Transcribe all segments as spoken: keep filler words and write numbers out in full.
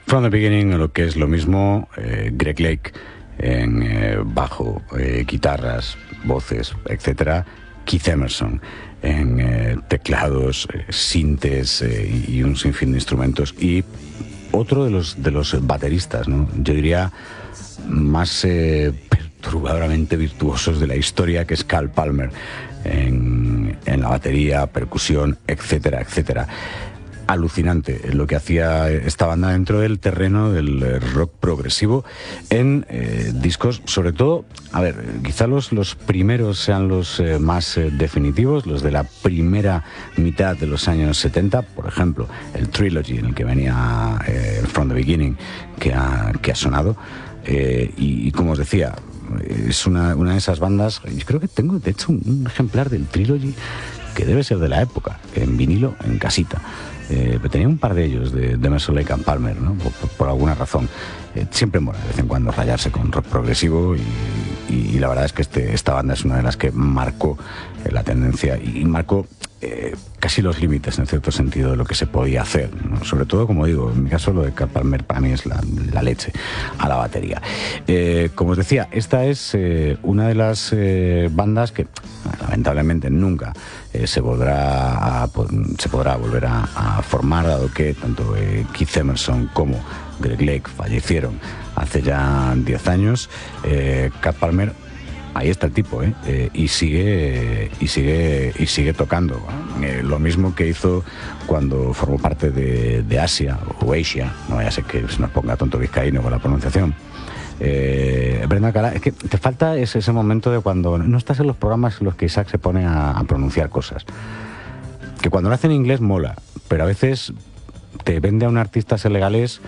From the Beginning, lo que es lo mismo, eh, Greg Lake en eh, bajo, eh, guitarras, voces, etcétera, Keith Emerson en eh, teclados, eh, sintes eh, y un sinfín de instrumentos, y otro de los de los bateristas, ¿no? Yo diría más eh, perturbadoramente virtuosos de la historia, que es Carl Palmer en, en la batería, percusión, etcétera, etcétera. Alucinante lo que hacía esta banda dentro del terreno del rock progresivo en eh, discos, sobre todo, a ver, quizá los, los primeros sean los eh, más eh, definitivos, los de la primera mitad de los años setenta, por ejemplo, el Trilogy en el que venía eh, From the Beginning, que ha, que ha sonado, eh, y, y como os decía, es una, una de esas bandas. Yo creo que tengo de hecho un, un ejemplar del Trilogy que debe ser de la época, en vinilo, en casita. Eh, tenía un par de ellos de, de Emerson, Lake and Palmer, ¿no? por, por, por alguna razón. Eh, siempre mola de vez en cuando rayarse con rock progresivo, y, y, y la verdad es que este, esta banda es una de las que marcó eh, la tendencia y, y marcó eh, casi los límites, en cierto sentido, de lo que se podía hacer, ¿no? Sobre todo, como digo, en mi caso lo de Carl Palmer para mí es la, la leche a la batería. Eh, como os decía, esta es eh, una de las eh, bandas que lamentablemente nunca eh, se podrá a, se podrá volver a, a formar, dado que tanto eh, Keith Emerson como Greg Lake fallecieron hace ya diez años. eh, Carl Palmer, ahí está el tipo, ¿eh? Eh, y sigue y sigue y sigue tocando. Eh, lo mismo que hizo cuando formó parte de, de Asia o Asia, no vaya a ser que se nos ponga tonto vizcaíno con la pronunciación. Eh, Brenda Cala, es que te falta ese, ese momento de cuando no estás en los programas en los que Isaac se pone a, a pronunciar cosas, que cuando lo hace en inglés mola, pero a veces te vende a un artista senegalés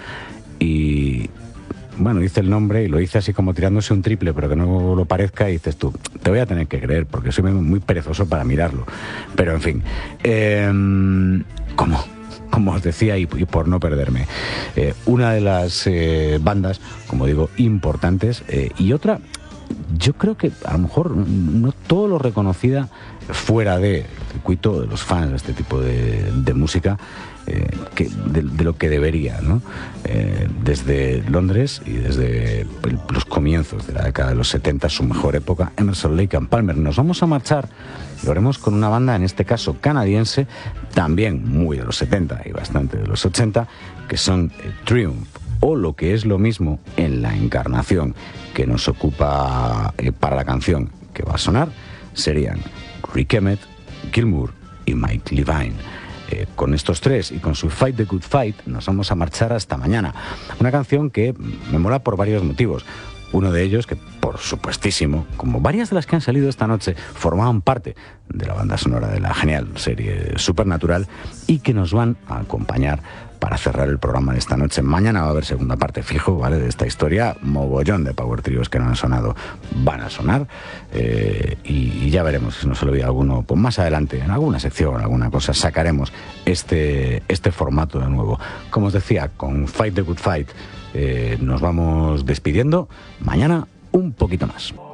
y bueno, dice el nombre y lo dice así como tirándose un triple, pero que no lo parezca, y dices tú, te voy a tener que creer porque soy muy perezoso para mirarlo. Pero en fin, eh, ¿cómo? Como os decía, y, y por no perderme, eh, una de las eh, bandas, como digo, importantes, eh, y otra, yo creo que a lo mejor no todo lo reconocida fuera del circuito de los fans de este tipo de, de música, eh, que, de, de lo que debería, ¿no? Eh, desde Londres y desde el, los comienzos de la década de los setenta, su mejor época, Emerson, Lake and Palmer. Nos vamos a marchar, lo haremos con una banda, en este caso canadiense, también muy de los setenta y bastante de los ochenta, que son eh, Triumph, o lo que es lo mismo, en la encarnación que nos ocupa eh, para la canción que va a sonar, serían Rick Emmett, Gilmour y Mike Levine. Eh, con estos tres y con su Fight the Good Fight nos vamos a marchar hasta mañana. Una canción que me mola por varios motivos. Uno de ellos, que por supuestísimo, como varias de las que han salido esta noche, formaban parte de la banda sonora de la genial serie Supernatural, y que nos van a acompañar para cerrar el programa de esta noche. Mañana va a haber segunda parte fijo, ¿vale?, de esta historia. Mogollón de power trios que no han sonado van a sonar, eh, y, y ya veremos si nos olvida alguno. Pues más adelante, en alguna sección, alguna cosa, sacaremos este, este formato de nuevo. Como os decía, con Fight the Good Fight, Eh, nos vamos despidiendo. Mañana un poquito más.